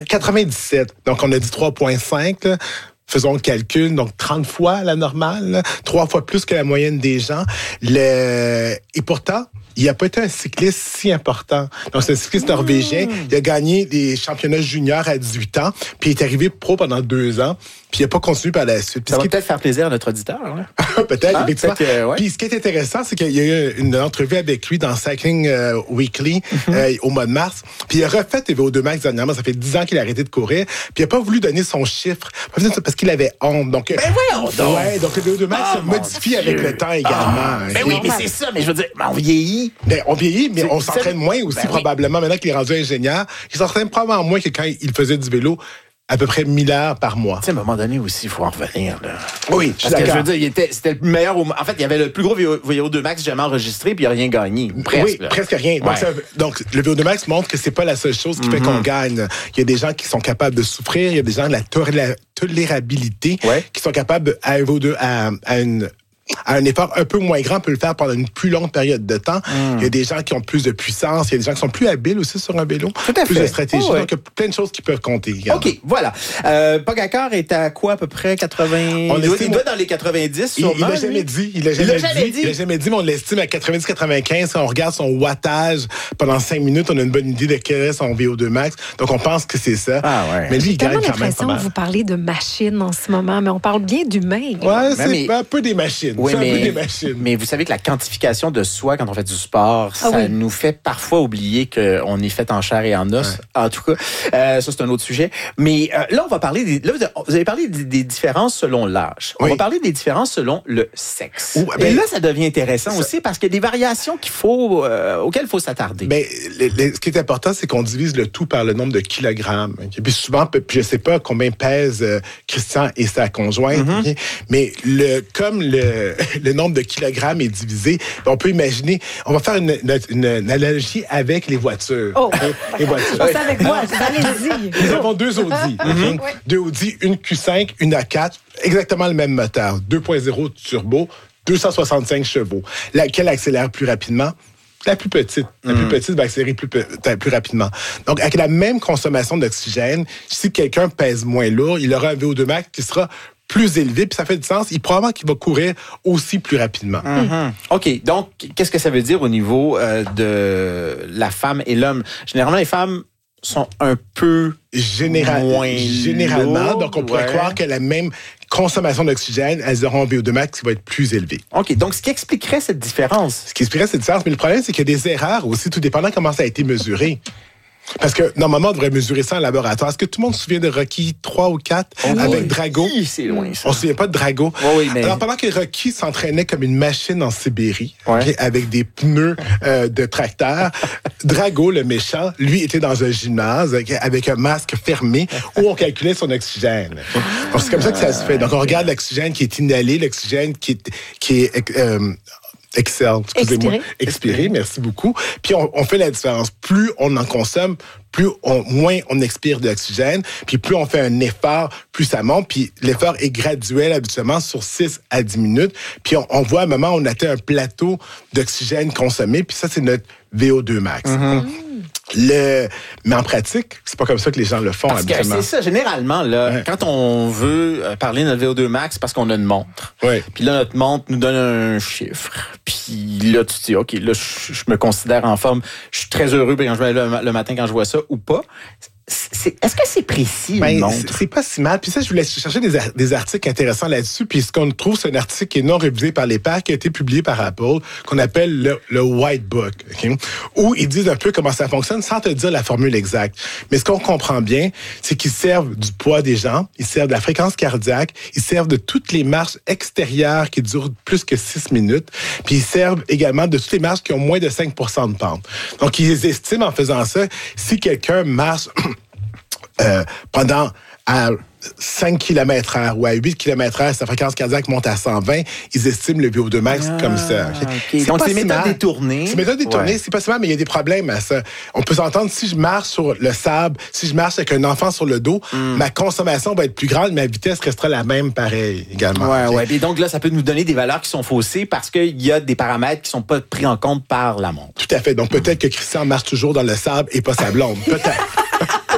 97. Donc, on a dit 3,5. Là. Faisons le calcul, donc 30 fois la normale, là, 3 fois plus que la moyenne des gens. Et pourtant, il n'a pas été un cycliste si important. Donc, c'est un cycliste norvégien. Il a gagné des championnats juniors à 18 ans, puis il est arrivé pro pendant 2 ans, puis il n'a pas continué par la suite. Ça va peut-être faire plaisir à notre auditeur. Hein? Peut-être, effectivement. Ouais. Puis ce qui est intéressant, c'est qu'il y a eu une entrevue avec lui dans Cycling Weekly au mois de mars. Puis il a refait les VO2 Max dernièrement. Ça fait 10 ans qu'il a arrêté de courir. Puis il n'a pas voulu donner son chiffre parce qu'il avait honte. Donc, voyons donc! Ouais, donc le VO2 Max se modifie avec le temps également. Mais oui, mais c'est ça. Mais je veux dire, on vieillit. Ben, on vieillit, mais on s'entraîne moins aussi probablement. Maintenant qu'il est rendu ingénieur, il s'entraîne probablement moins que quand il faisait du vélo. À peu près 1000 heures par mois. Tu sais, à un moment donné aussi, il faut en revenir. Là. Oui, parce que je veux dire, c'était le meilleur. En fait, il y avait le plus gros VO2 Max jamais enregistré, puis il n'a rien gagné. Presque. Oui, presque rien. Ouais. Donc, le VO2 Max montre que c'est pas la seule chose qui fait qu'on gagne. Il y a des gens qui sont capables de souffrir, il y a des gens de la tolérabilité qui sont capables à un VO2, à un effort un peu moins grand, peut le faire pendant une plus longue période de temps. Il y a des gens qui ont plus de puissance, il y a des gens qui sont plus habiles aussi sur un vélo. Tout à fait. Plus de stratégie. Donc, il y a plein de choses qui peuvent compter. Également. OK, voilà. Pogacar est à quoi, à peu près? 80... Il doit dans les 90, sûrement. Il l'a jamais dit. Il l'a jamais dit, mais on l'estime à 90-95. Quand on regarde son wattage pendant 5 minutes, on a une bonne idée de quel est son VO2 max. Donc, on pense que c'est ça. Ah ouais. Mais lui, il gagne quand même pas l'impression mal. que vous parlez de machines en ce moment, mais on parle bien d'humains. Ouais, c'est un peu des machines. Oui, c'est un peu des machines. Mais vous savez que la quantification de soi quand on fait du sport, ça nous fait parfois oublier qu'on est fait en chair et en os. Ouais. En tout cas, ça, c'est un autre sujet. Mais là, on va parler vous avez parlé des différences selon l'âge. On va parler des différences selon le sexe. Et là, ça devient intéressant aussi parce qu'il y a des variations auxquelles il faut s'attarder. Mais ce qui est important, c'est qu'on divise le tout par le nombre de kilogrammes. Et puis souvent, je ne sais pas combien pèse Christian et sa conjointe, mais comme le nombre de kilogrammes est divisé, on peut imaginer, on va faire une analogie avec les voitures. Oh, les voitures. C'est avec moi, allez-y. Nous avons 2 Audi. 2 Audi, une Q5, une A4, exactement le même moteur, 2.0 turbo, 265 chevaux. Laquelle accélère plus rapidement? La plus petite. La plus petite va accélérer plus rapidement. Donc, avec la même consommation d'oxygène, si quelqu'un pèse moins lourd, il aura un VO2 max qui sera plus élevé, puis ça fait du sens. Probablement qu'il va courir aussi plus rapidement. OK. Donc, qu'est-ce que ça veut dire au niveau de la femme et l'homme? Généralement, les femmes sont un peu généralement. lourdes, Donc, on pourrait croire que la même consommation d'oxygène, elles auront un VO2 max qui va être plus élevé. OK. Donc, ce qui expliquerait cette différence. Ce qui expliquerait cette différence. Mais le problème, c'est qu'il y a des erreurs aussi, tout dépendant comment ça a été mesuré. Parce que, normalement, on devrait mesurer ça en laboratoire. Est-ce que tout le monde se souvient de Rocky 3 ou 4 avec Drago? C'est loin, ça. On se souvient pas de Drago. Mais... Alors, pendant que Rocky s'entraînait comme une machine en Sibérie, avec des pneus de tracteur, Drago, le méchant, lui, était dans un gymnase avec un masque fermé où on calculait son oxygène. Donc, c'est comme ça que ça se fait. Donc, on regarde l'oxygène qui est inhalé, l'oxygène qui est expiré, merci beaucoup. Puis on fait la différence. Plus on en consomme, moins on expire de l'oxygène. Puis plus on fait un effort, plus ça monte. Puis l'effort est graduel habituellement sur 6 à 10 minutes. Puis on voit à un moment où on atteint un plateau d'oxygène consommé. Puis ça, c'est notre VO2 max. Mais en pratique, c'est pas comme ça que les gens le font habituellement. C'est ça, généralement, là, quand on veut parler de notre VO2 max, parce qu'on a une montre. Puis là, notre montre nous donne un chiffre. Puis là, tu te dis, OK, là, je me considère en forme. Je suis très heureux quand je vais le matin quand je vois ça ou pas. Est-ce que c'est précis, une montre? C'est pas si mal. Puis ça, je voulais chercher des articles intéressants là-dessus. Puis ce qu'on trouve, c'est un article qui est non révisé par les pairs, qui a été publié par Apple, qu'on appelle le White Book, où ils disent un peu comment ça fonctionne sans te dire la formule exacte. Mais ce qu'on comprend bien, c'est qu'ils servent du poids des jambes, ils servent de la fréquence cardiaque, ils servent de toutes les marches extérieures qui durent plus que 6 minutes, puis ils servent également de toutes les marches qui ont moins de 5 % de pente. Donc, ils estiment en faisant ça, si quelqu'un marche pendant à 5 km/h ou à 8 km/h, sa fréquence cardiaque monte à 120, ils estiment le VO2 max comme ça. Donc, c'est méthode détournée. C'est méthode détournée, c'est pas si mal, mais il y a des problèmes à ça. On peut s'entendre, si je marche sur le sable, si je marche avec un enfant sur le dos, ma consommation va être plus grande, mais ma vitesse restera la même pareil également. Et donc là, ça peut nous donner des valeurs qui sont faussées parce qu'il y a des paramètres qui sont pas pris en compte par la montre. Tout à fait. Donc peut-être que Christian marche toujours dans le sable et pas sa blonde. Peut-être.